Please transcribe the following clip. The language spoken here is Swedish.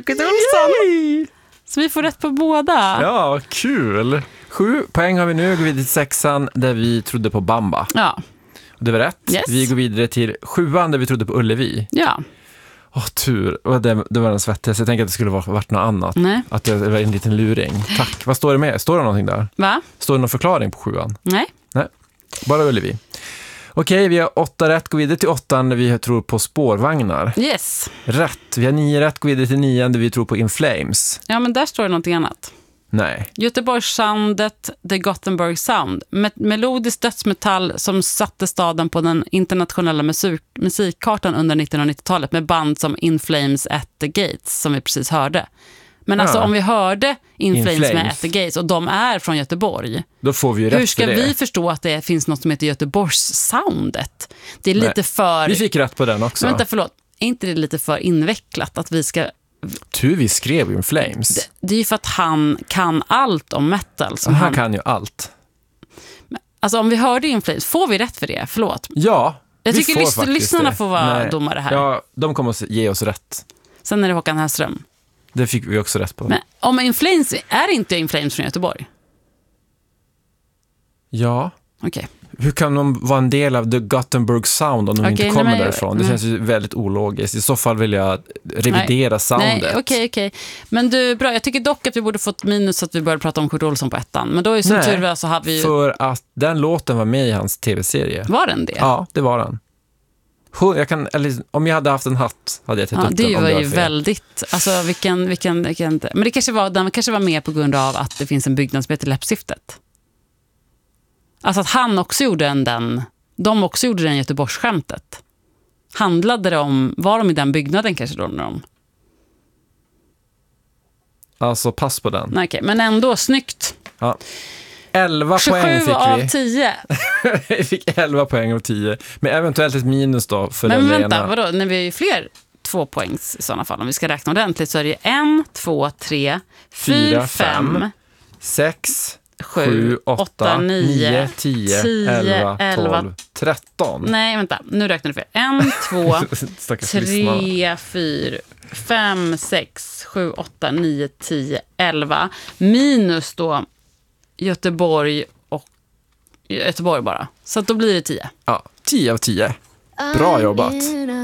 Peter Olsson. Så vi får rätt på båda. Ja, kul. 7 poäng har vi nu. Går vidare till 6:an där vi trodde på Bamba. Ja. Det var rätt. Yes. Vi går vidare till 7:an där vi trodde på Ullevi. Ja. Tur. Och det var den svettigaste. Jag tänkte att det skulle varit något annat. Nej. Att det var en liten luring. Tack. Vad står det med? Står det någonting där? Va? Står det någon förklaring på 7:an? Nej. Nej. Bara Ullevi. Okej, vi har 8 rätt. Går vidare till 8:an där vi tror på spårvagnar. Yes. Rätt. Vi har 9 rätt. Går vidare till 9:an där vi tror på In Flames. Ja, men där står det någonting annat. Nej. Göteborgssoundet, The Gothenburg Sound. Melodisk dödsmetall som satte staden på den internationella musikkartan under 1990-talet med band som In Flames, At the Gates som vi precis hörde. Men alltså om vi hörde In Flames med At the Gates och de är från Göteborg. Då får vi ju rätt. Hur ska för det. Vi förstå att det finns något som heter Göteborgssoundet? Det är lite för... Vi fick rätt på den också. Men vänta, förlåt. Är inte det lite för invecklat att vi ska... Vi skrev In Flames. Det är ju för att han kan allt om metal. Som han kan ju allt. Alltså om vi hörde In Flames, får vi rätt för det? Förlåt. Ja, jag tycker lyssnarna får vara domare här. Ja, de kommer att ge oss rätt. Sen är det Håkan Hellström. Det fick vi också rätt på. Men om In Flames, är inte In Flames från Göteborg? Ja. Okej. Hur kan de vara en del av The Gothenburg Sound om de inte kommer därifrån? Det känns ju väldigt ologiskt. I så fall vill jag revidera soundet. Nej, okej. Men du, bra. Jag tycker dock att vi borde fått minus så att vi började prata om Kurt Olsson på 1:an. Men då är som tur så har vi ju... för att den låten var med i hans tv-serie. Var den det? Ja, det var den. Om jag hade haft en hatt hade jag tagit upp den. Det var ju väldigt... Alltså, vilken... Men det den kanske var med på grund av att det finns en byggnad som heter Läppstiftet. Alltså att han också gjorde de också gjorde den Göteborgsskämtet. Handlade det om, var de i den byggnaden kanske då? Alltså pass på den. Nej, okej, men ändå snyggt. Ja. 11 poäng fick vi. 27 av 10. Vi fick 11 poäng av 10. Men eventuellt ett minus då för men den vänta, ena. vadå? När vi är ju fler 2 poängs i sådana fall. Om vi ska räkna ordentligt så är det 1, 2, 3, 4, 5, 6, 7, 8, 9, 10, 11, 12, 13. Nej, vänta. Nu räknar du fel. 1, 2, 3, 4, 5, 6, 7, 8, 9, 10, 11. Minus då Göteborg bara. Så att då blir det 10. Ja, 10 av 10. Bra jobbat.